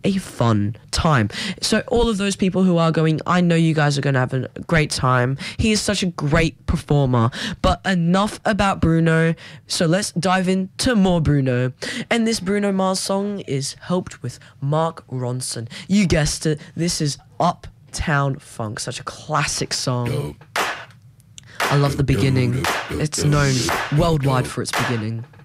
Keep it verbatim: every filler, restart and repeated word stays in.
a fun time. So all of those people who are going, I know you guys are going to have a great time. He is such a great performer. But enough about Bruno. So let's dive into more Bruno. And this Bruno Mars song is helped with Mark Ronson. You guessed it. This is Uptown Funk. Such a classic song. I love the beginning. It's known worldwide for its beginning.